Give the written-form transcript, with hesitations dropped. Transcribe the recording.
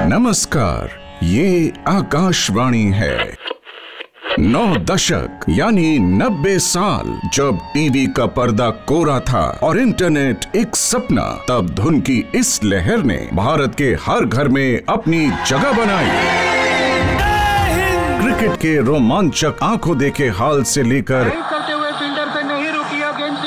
नमस्कार, ये आकाशवाणी है। 9 दशक यानी 90 साल जब टीवी का पर्दा कोरा था और इंटरनेट एक सपना, तब धुन की इस लहर ने भारत के हर घर में अपनी जगह बनाई। क्रिकेट के रोमांचक आंखों देखे हाल से लेकर